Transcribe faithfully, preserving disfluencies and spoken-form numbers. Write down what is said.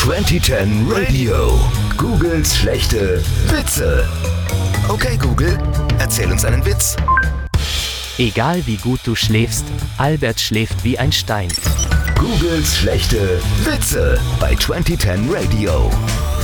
zwanzig zehn Radio. Googles schlechte Witze. Okay, Google, erzähl uns einen Witz. Egal wie gut du schläfst, Albert schläft wie ein Stein. Googles schlechte Witze bei zwanzig zehn Radio.